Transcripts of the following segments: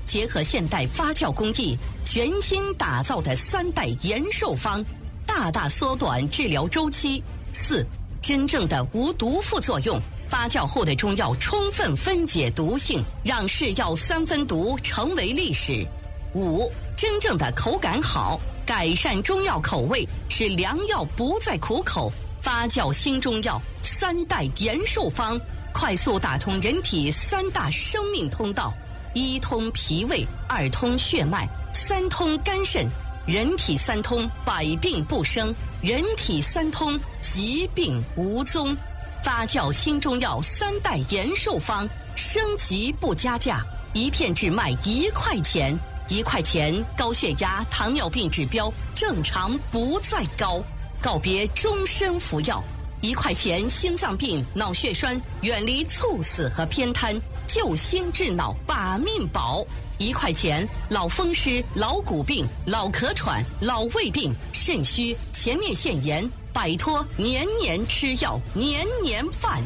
结合现代发酵工艺，全新打造的3代延寿方，大大缩短治疗周期。4、真正的无毒副作用，发酵后的中药充分分解毒性，让是药3分毒成为历史。5、真正的口感好，改善中药口味，使良药不再苦口。发酵新中药3代延寿方，快速打通人体3大生命通道：1通脾胃，2通血脉，3通肝肾。人体3通，百病不生；人体3通，疾病无踪。发酵新中药3代延寿方，升级不加价，一片只卖1块钱，1块钱高血压、糖尿病指标正常不再高，告别终身服药。1块钱心脏病、脑血栓远离猝死和偏瘫，救心治脑把命保。1块钱老风湿、老骨病、老咳喘、老胃病、肾虚、前列腺炎，摆脱年年吃药、年年犯。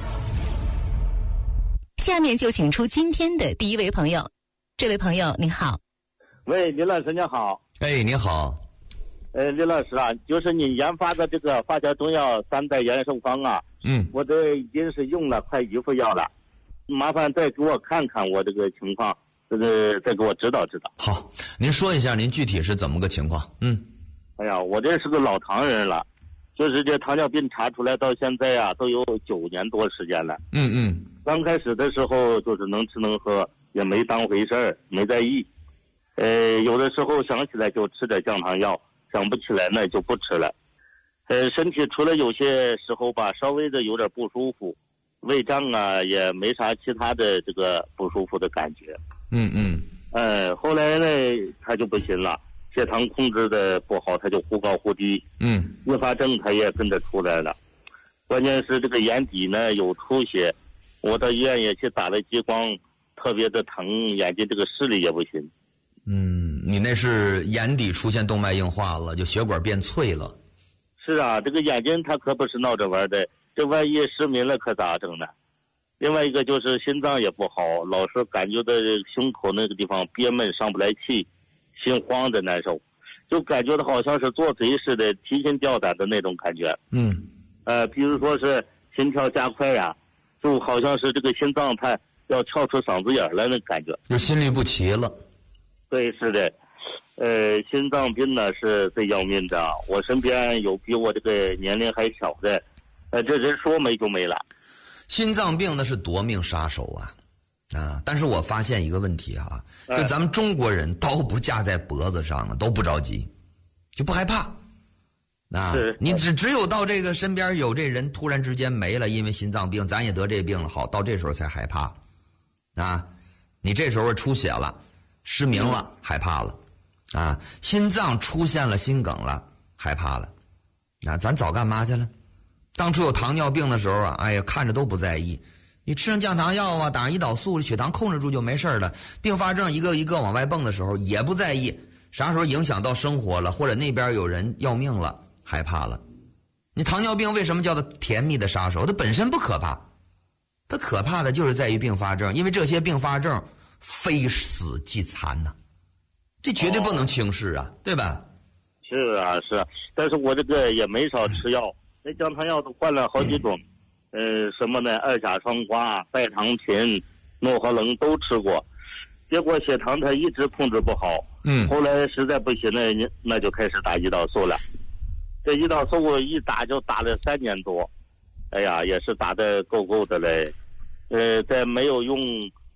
下面就请出今天的第一位朋友。这位朋友你好。 喂，李老师你好。 哎，你好。 李老师啊，就是你研发的这个发酵中药3代延寿方啊，我这已经是用了快1副药了，麻烦再给我看看我这个情况，再给我指导指导。 好，您说一下您具体是怎么个情况？ 哎呀，我这是个老糖人了，就是这糖尿病查出来到现在啊，都有9年多时间了。刚开始的时候就是能吃能喝，也没当回事儿，没在意。有的时候想起来就吃点降糖药，想不起来呢就不吃了。身体除了有些时候吧，稍微的有点不舒服，胃胀啊，也没啥其他的这个不舒服的感觉。后来呢，他就不行了，血糖控制的不好，他就忽高忽低。并发症他也跟着出来了。关键是这个眼底呢有出血，我到医院也去打了激光，特别的疼，眼睛这个视力也不行。 你那是眼底出现动脉硬化了，就血管变脆了。 是啊，这个眼睛它可不是闹着玩的，这万一失明了可咋整呢？另外一个就是心脏也不好，老是感觉到胸口那个地方憋闷上不来气，心慌的难受，就感觉到好像是做贼似的，提心吊胆的那种感觉。比如说是心跳加快呀，就好像是这个心脏它要跳出嗓子眼了那感觉， 就心律不齐了。 对，是的。心脏病呢是最要命的，我身边有比我这个年龄还小的，这人说没就没了。 心脏病呢是夺命杀手啊！但是我发现一个问题啊，就咱们中国人刀不架在脖子上了，都不着急，就不害怕。你只有到这个身边有这人突然之间没了，因为心脏病，咱也得这病了，好，到这时候才害怕。你这时候出血了，失明了，害怕了。心脏出现了心梗了，害怕了。咱早干嘛去了？当初有糖尿病的时候啊，哎呀，看着都不在意。你吃上降糖药啊，打上胰岛素，血糖控制住就没事了。并发症一个一个往外蹦的时候也不在意，啥时候影响到生活了，或者那边有人要命了，害怕了。你糖尿病为什么叫做甜蜜的杀手？它本身不可怕，它可怕的就是在于并发症，因为这些并发症非死即残呐。这绝对不能轻视啊，对吧？ 是啊，是啊，但是我这个也没少吃药，那降糖药都换了好几种，什么呢？二甲双胍、拜糖嗪、诺和棱都吃过，结果血糖它一直控制不好。后来实在不行了，那就开始打胰岛素了。这胰岛素我一打就打了3年多，哎呀，也是打得够的嘞。在没有用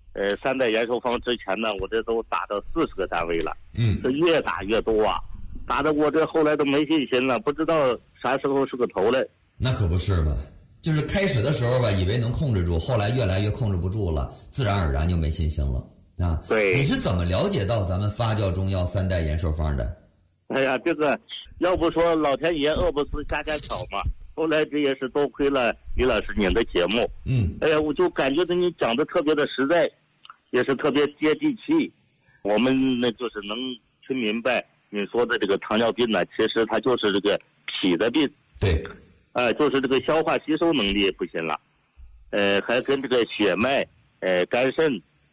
3代延寿方之前呢，我这都打到40个单位了。这越打越多啊，打得我这后来都没信心了，不知道啥时候是个头嘞。 那可不是嘛，就是开始的时候吧，以为能控制住，后来越来越控制不住了，自然而然就没信心了啊。 对， 你是怎么了解到咱们发酵中药3代延寿方的？ 哎呀，这个要不说老天爷饿不死瞎巧嘛。后来这也是多亏了李老师您的节目。哎呀，我就感觉到你讲的特别的实在，也是特别接地气。我们呢就是能听明白你说的这个糖尿病呢，其实它就是这个脾的病。 对。 就是这个消化吸收能力不行了。还跟这个血脉、肝肾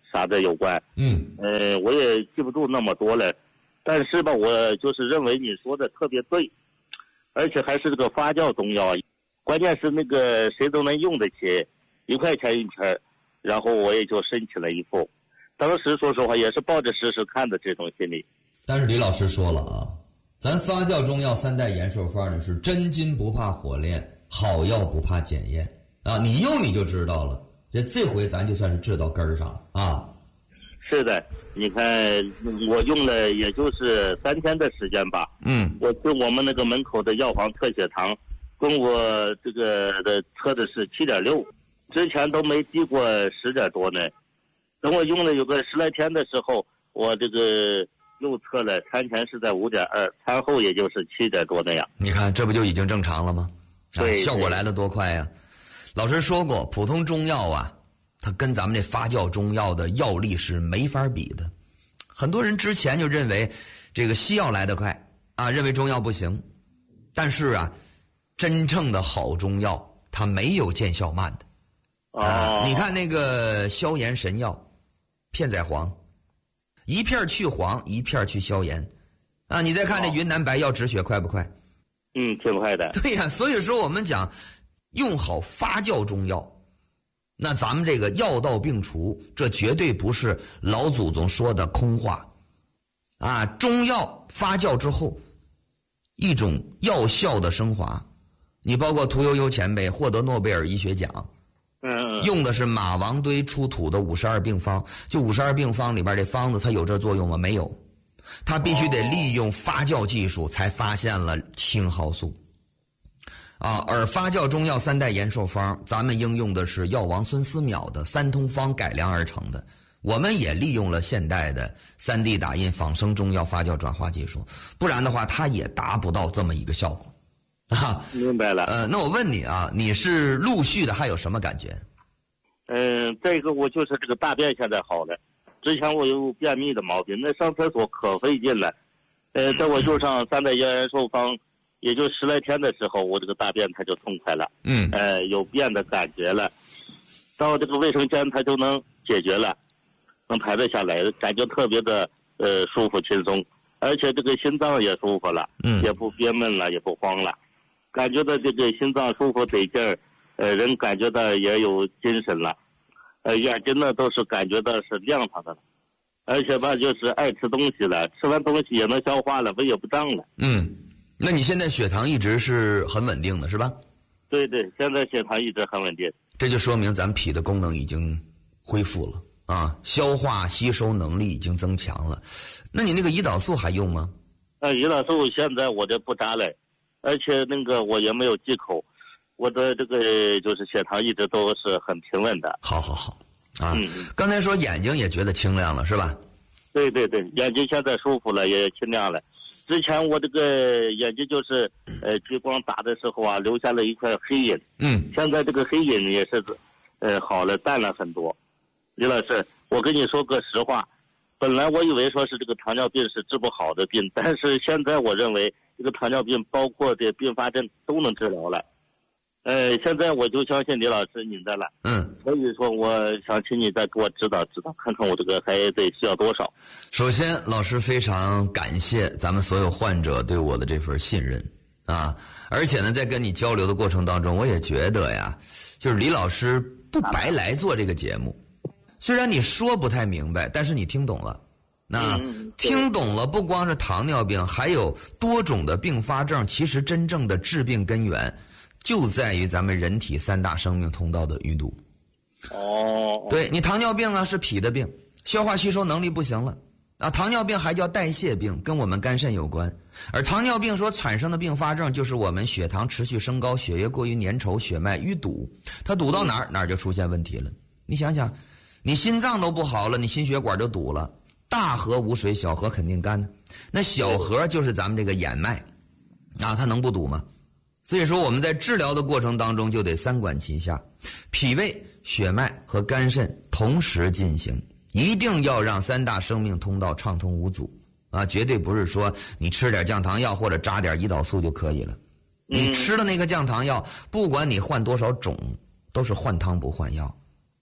啥的有关。我也记不住那么多了，但是吧，我就是认为你说的特别对，而且还是这个发酵中药，关键是那个谁都能用得起，1块钱一瓶，然后我也就申请了一副。当时说实话也是抱着试试看的这种心理。 但是李老师说了啊，咱发酵中药3代延寿方呢是真金不怕火炼，好药不怕检验啊，你用你就知道了。这回咱就算是治到根儿上了啊。 是的，你看我用了也就是3天的时间吧。我去我们那个门口的药房测血糖，跟我这个的测的是7.6，之前都没低过10点多呢。等我用了有个10来天的时候，我这个又测了，餐前是在5.2，餐后也就是7点多那样。 你看这不就已经正常了吗？ 对， 效果来得多快呀！老师说过，普通中药啊，它跟咱们这发酵中药的药力是没法比的。很多人之前就认为这个西药来得快啊，认为中药不行。但是啊，真正的好中药它没有见效慢的。你看那个消炎神药片仔癀，一片去黄，一片去消炎啊。你再看这云南白药止血快不快？ 挺快的。 对呀，所以说我们讲用好发酵中药，那咱们这个药到病除，这绝对不是老祖宗说的空话啊！中药发酵之后，一种药效的升华。你包括屠呦呦前辈获得诺贝尔医学奖，用的是马王堆出土的52病方，就52病方里边这方子它有这作用吗？没有，它必须得利用发酵技术才发现了青蒿素。而发酵中药3代延寿方，咱们应用的是药王孙思邈的3通方改良而成的。我们也利用了现代的3D 打印仿生中药发酵转化技术，不然的话它也达不到这么一个效果。 明白了。 那我问你啊，你是陆续的还有什么感觉？ 再一个我就是这个大便现在好了，之前我有便秘的毛病，那上厕所可费劲了。在我用上3代延寿方，也就10来天的时候，我这个大便它就痛快了。有便的感觉了，到这个卫生间它就能解决了，能排得下来，感觉特别的舒服轻松，而且这个心脏也舒服了，也不憋闷了，也不慌了，感觉到这个心脏舒服得劲儿，人感觉到也有精神了，眼睛呢都是感觉到是亮堂的了，而且吧就是爱吃东西了，吃完东西也能消化了，胃也不胀了。 那你现在血糖一直是很稳定的是吧？ 对对，现在血糖一直很稳定。 这就说明咱脾的功能已经恢复了啊，消化吸收能力已经增强了。那你那个胰岛素还用吗？ 胰岛素现在我这不扎了，而且那个我也没有忌口，我的这个就是血糖一直都是很平稳的。 好啊。刚才说眼睛也觉得清亮了是吧？ 对对对，眼睛现在舒服了，也清亮了。之前我这个眼睛就是激光打的时候啊，留下了一块黑影。现在这个黑影也是好了，淡了很多。李老师，我跟你说个实话，本来我以为说是这个糖尿病是治不好的病，但是现在我认为这个糖尿病包括这并发症都能治疗了。现在我就相信李老师您的了。所以说我想请你再给我指导指导，看看我这个还得需要多少。 首先，老师非常感谢咱们所有患者对我的这份信任啊！而且呢，在跟你交流的过程当中，我也觉得呀，就是李老师不白来做这个节目。虽然你说不太明白，但是你听懂了。那听懂了，不光是糖尿病，还有多种的并发症，其实真正的致病根源就在于咱们人体3大生命通道的淤堵。对，你糖尿病啊是脾的病，消化吸收能力不行了啊。糖尿病还叫代谢病，跟我们肝肾有关。而糖尿病所产生的并发症就是我们血糖持续升高，血液过于粘稠，血脉淤堵，它堵到哪儿就出现问题了。你想想，你心脏都不好了，你心血管就堵了。大河无水，小河肯定干。那小河就是咱们这个眼脉啊，它能不堵吗？所以说我们在治疗的过程当中就得3管齐下，脾胃、血脉和肝肾同时进行，一定要让3大生命通道畅通无阻啊！绝对不是说你吃点降糖药或者扎点胰岛素就可以了。你吃的那个降糖药，不管你换多少种，都是换汤不换药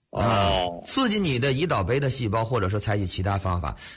哦， 刺激你的胰岛贝塔细胞，或者说采取其他方法，